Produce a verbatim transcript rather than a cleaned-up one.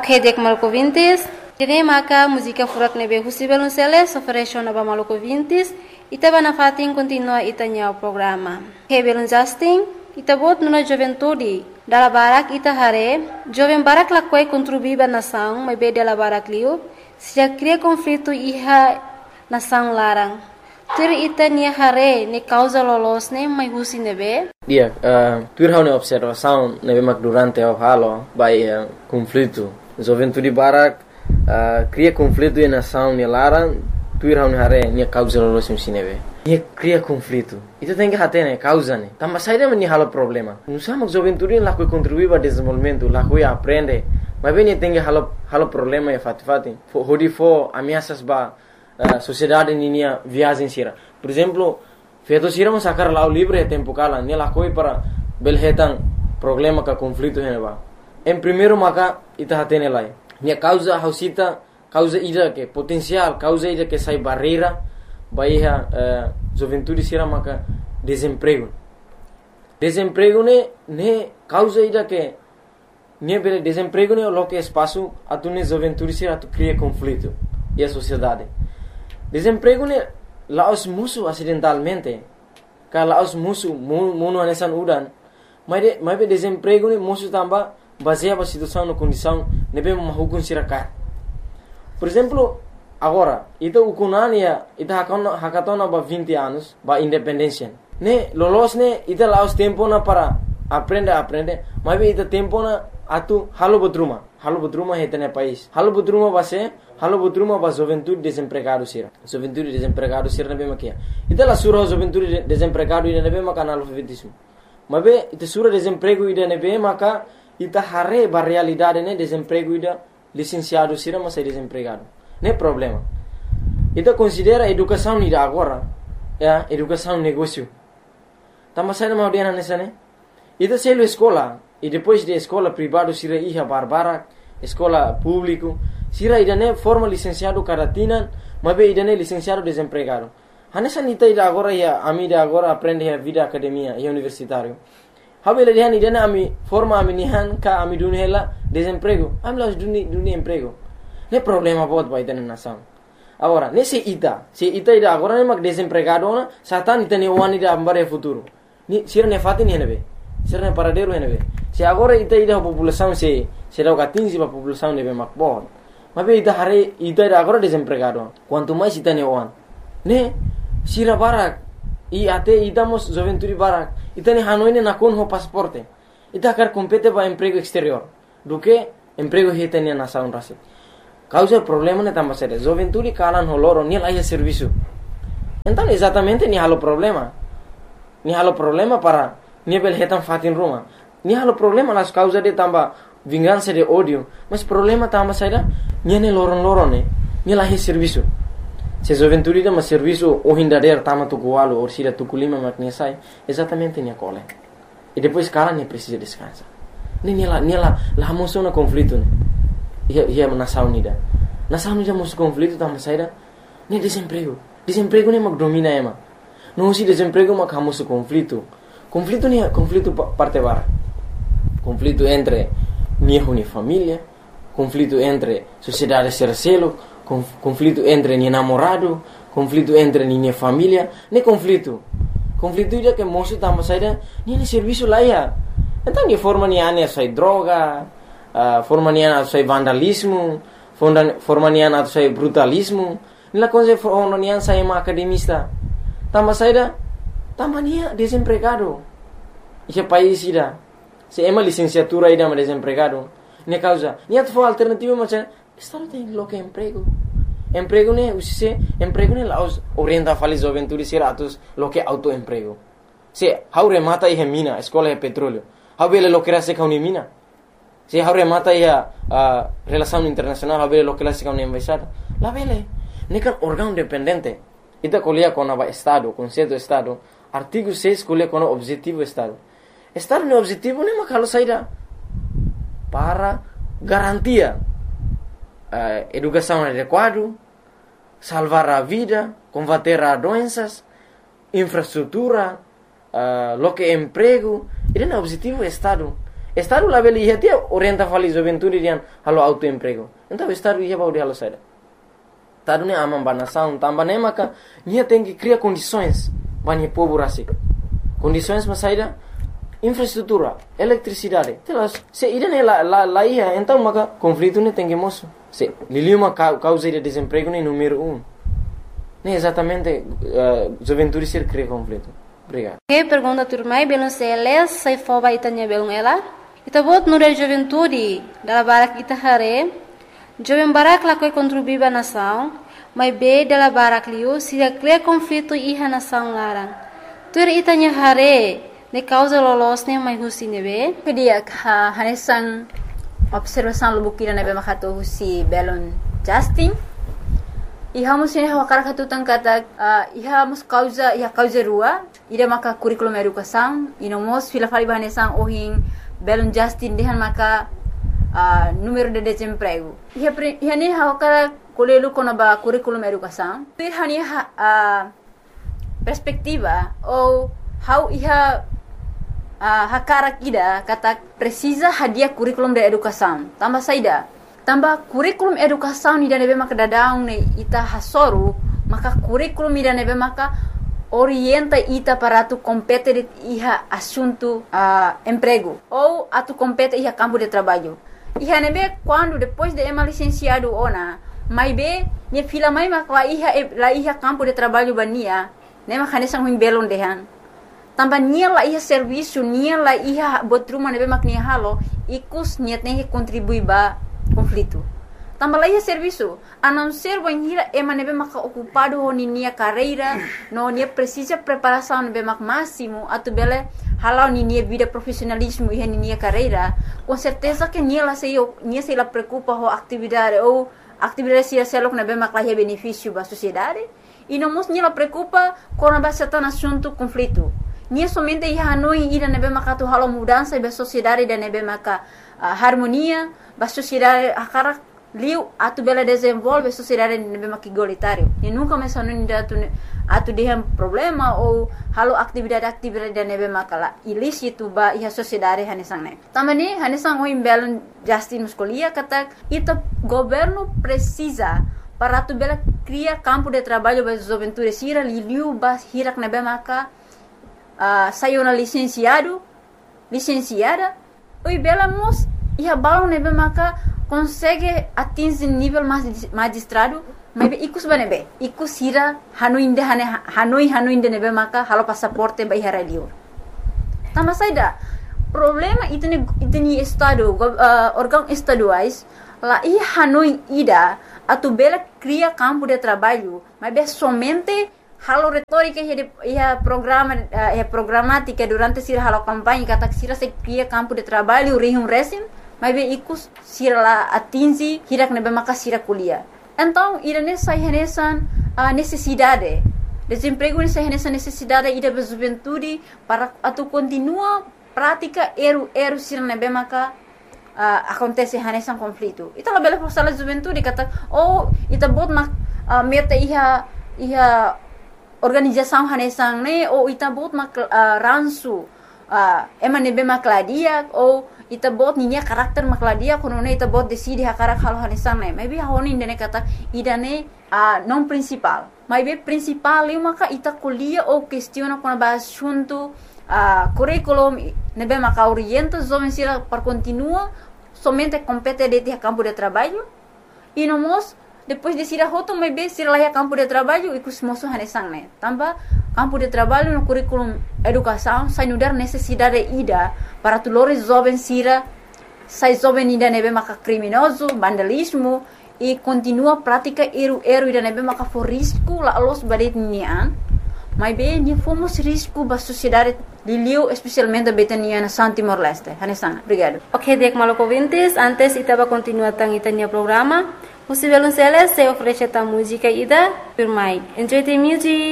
Ok, dek Maluco Vintes. Dene maka música furak nebe husi belunceles ofereció naba Maluco Vintes. Ita bana fatin continua itanya o programa. Ok, belun Justin. Ita bot nuna juventude. Dala barak ita hare. Joven barak lakwai contribuiba nação, mas be dala barak liu. Se já cria conflito iha nação larang. Tur ita nia hare ne causa lolos ne mai husi nebe. Dia, uh, tur hau ne observação nebe mak durante o halo by uh, conflito. Juventude barak uh, cria conflito e nação ne larang. Tur hau ne hare nia causa lolos ne nebe. Nia cria conflito. Ita tem que hate ne causa ne. Tamba saída me ni halo problema. Não sama juventude lá que contribui para desenvolvimento, lá que aprende. Mas bem tem que halo halo problema e fati fati. Hodi fo ameaças ba Uh, sociedade ninia viagem sira. Por exemplo, feito sira mo sacar lá o livre é tempo cala, ne la coi para belhetan problema ka conflito heneba. Em primeiro maka ita hatene lai. Nia causa hausita, causa ida que potencial, causa ida que sai barreira, baiha uh, juventude sira maka desemprego. Desemprego ne ne causa ida que ne bele desemprego ne lo que espaço atune juventude sira tu cria conflito e a sociedade. Desemprego ne laos musuh acidentalmente. Ka laos musuh muno anesan udan. Mas de, mas be desemprego ne musuh tamba baseia ba situação no condição nebe mahukun sirakat. Por exemplo, agora, ita ukunania ita hakona hakatona ba vinte anos ba independência. Ne lolos ne ita laos tempo na para aprende aprende, mas be ita tempo na atu halo botruma. Halo botruma hetene país. Halo botruma base Halo botruma ba juventude desempregado sira. Juventude desempregado sira nabe makia. Ita la sura juventude desempregado ida nabe maka analfabetismo. Mabe ita sura desemprego ida nabe maka ita hare ba realidade ne desemprego ida licenciado sira mas desempregado. Ne problema. Ita considera educação ida agora, ya, educação negócio. Tama sai ma odiana nessa ne. Ita selo escola e depois de escola privado sira iha barbara, escola público sira idane forma licenciado caratinan, mabe idane licenciado desempregado. Hanesa nita ida agora ya ami ida agora aprende a vida academia e universitário. Habe le dihan idane ami forma ami nihan ka ami dunhela desemprego. Ami las duni duni emprego. Ne problema bot ba idane nação. Agora, nesse ita, se ita ida agora ne mag desempregado na, satan ita ne wani ida ambare futuro. Ni sira ne fati ne nebe. Sira ne paradero ne nebe. Se agora ita ida população se se dá quinze pa população nebe mak bot. Mas ita hari ita ida agora desempregado. Quanto mais ita ne wan. Ne sira barak i ate ita mos juventude barak. Ita ne hanoi ne nakon ho pasporte. Ita kar compete ba emprego exterior. Do que emprego hita ne nação rasi. Causa problema ne tamba sere. Juventude kalan ho loro ni laia serviço. Então exatamente ni halo problema. Ni halo problema para ni bel hetan fatin Roma. Ni halo problema las causa de tamba vingança de ódio, mas problema tamba saída niane loron-loron ne, ni lahi serviço. Se juventude da mas serviço o hindader tama tu gualo ou sira tu culima makne sai, exatamente ni cole. E depois cara ne precisa descansar. Ne ni la ni la la moção na conflito ne. Ia ia nação nida. Nação nida mos conflito tamba saída ne desemprego. Desemprego ne mag domina ema. Não se desemprego mag hamos conflito. Conflito ni conflito parte bara. Conflito entre minha e família, conflito entre sociedade sercelo, conflito entre minha namorado, conflito entre minha família, ne conflito. Conflito ida que moço tamba saída, nem serviço lá ia. Então ni forma ni ane sai droga, uh, forma ni ane sai vandalismo, forma ni ane sai brutalismo, nila coisa forma ni ane sai uma academista. Tamba saída, tamba ni desempregado. Esse país ida. Se ema licenciatura ida ma desempregado. Ne causa, ni at for alternativa macam estado tem lo que emprego. Emprego ne usise emprego ne laos orienta fali juventude siratus lo que autoemprego. Se haure mata e mina, escola e petróleo. Habele lo que rase ka mina. Se haure mata e uh, relação internacional, habele lo que rase ka embaixada. La vele, ne kan órgão dependente. Ita colia com o estado, conceito do estado. Artigo seis colia com o objetivo estado. Estar no objetivo nem makalo saída para garantia uh, educação adequada, salvar a vida, combater a doenças, infraestrutura, uh, lo que emprego. Ele é o objetivo do Estado. Estado lá beli ia dia orienta fali juventude dian halo autoemprego. Então estado ia bau de halo saida. Estado ne amam banação, tamba ne maka nia tem que criar condições bani povo rasik. Condições mas saida infraestrutura, eletricidade. Telas, se ida ne la la la ia, então maka conflito ne tem que moço. Se liliu uma causa de desemprego ne número um. Ne exatamente uh, juventude ser cria conflito. Obrigado. Que pergunta turmai belum seles sai foba itanya belum ela. Ita bot nura juventude dala barak ita hare. Jovem barak la koi contribuir ba nação, mai be dala barak liu sida cria conflito iha nação larang. Tur itanya hare ne causa lolos ne mai husi nebe. Kedia ha hanesang observação lubukira nebe makato husi belon Justin. Iha mus ini hawakara katutan kata uh, iha mus causa iha causa rua ida maka curriculum educação ino mos fila fali banesang ohin belon Justin dehan maka uh, número de desemprego. Iha pre, iha ni hawakara kolelu kona ba curriculum educação. Iha ni ha, uh, perspectiva ou how iha uh, hakara kida kata precisa hadiah curriculum de educação. Tambah saida tambah kurikulum educação ni dane be maka dadaung ne ita hasoru maka kurikulum ni dane be maka orienta ita para tu compete de iha assunto uh, emprego ou atu compete iha campo de trabalho iha nebe quando depois de ema licenciado ona mai be ni fila mai maka la iha la iha campo de trabalho bania ne maka ne sang belon dehan tambah nia la iha serviço nia la iha botruma nebe mak ni halo ikus niat ne contribui ba conflito. Tambah lagi serviço, a não ser banhira ema nebe maka ocupado ho ni nia carreira, no nia precisa preparação nebe mak máximo, atu bele halau ni nia vida profissionalismo e ni nia carreira, com certeza que nia la sei nia sei la preocupa ho atividade ou atividade sia selok nebe mak lahi benefício ba sociedade, e não mos nia la preocupa com a certain assunto conflito. Nia somente ia hanoi ida nebe maka tu halau mudança ba sociedade da nebe maka uh, harmonia ba sociedade akara liu atu bela desenvolve sociedade nebe maka igualitário e nunca mais hanoi atu atu dehem problema ou halau atividade atividade da nebe maka la ilícito ba ia sociedade hanesang ne tamani hanesang o imbelon Justin muscolia kata ita governo precisa para tu bela criar campo de trabalho ba juventude sira liu ba hirak nebe maka Uh, saiu na licenciado, licenciada, oi bela mos ia balão nebe maka consegue atingir nível magistrado, mas be ikus banebe, ikus ira hanoi inde hane hanoi hanoi inde nebe maka halo passaporte ba ihara liur. Tambah saida problema itu ne itu ni estado uh, órgão estaduais lá ia hanoi ida atu bela cria campo de trabalho, mas be somente halo retórica ia programa ia programática durante sira halo campanha kata sira se cria campo de trabalho rihum resim mas be ikus sira la atingi hirak nebe maka sira kuliah então ira ne sai renesan a necessidade desemprego ne sai renesan necessidade ida be juventude para atu continua prática eru eru sira nebe maka uh, acontece renesan conflito ita la bela forsala juventude kata oh ita bot mak uh, meta iha iha organização hanesang ne ou ita bot mak uh, ransu uh, ema nebe makladia ou ita bot ninya karakter makladia kono ne ita bot decide hakarak halo hanesang ne maybe honi ne kata idane uh, non principal maybe principal eu maka ita kuliah ou questiona kono ba assunto uh, curriculum nebe maka orienta jovem sira para continua somente compete de campo de trabalho e no mos depois de sira hoto mai be sira laia campo de trabalho e kus moso hanesang ne tamba campo de trabalho no curriculum educação sai no dar necessidade ida para tulores jovem sira sai jovem ida nebe maka criminoso vandalismo e continua prática eru eru ida nebe maka for risco la los badet nian mai be ni fomos risco ba sociedade liliu especialmente betania na San Timor Leste hanesang obrigado. Ok, dek maloko vintes antes itaba continua tang itanya programa. Musivelun Celes se oferece ta música ida, firmai. Enjoy the music.